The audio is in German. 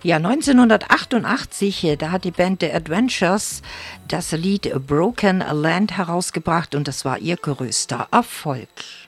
Ja, 1988, da hat die Band The Adventures das Lied Broken Land herausgebracht und das war ihr größter Erfolg.